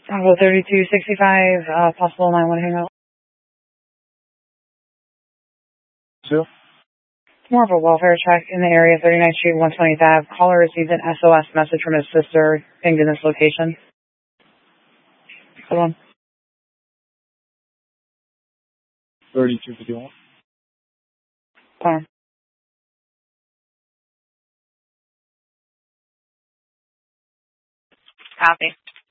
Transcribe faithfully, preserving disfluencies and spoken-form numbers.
Bravo thirty-two sixty-five, uh, possible nine one hangout. Two. More of a welfare check in the area, thirty-ninth Street, one twentieth Avenue. Caller received an S O S message from his sister, pinged in this location. Good one. thirty-two fifty-one. Fine. Copy.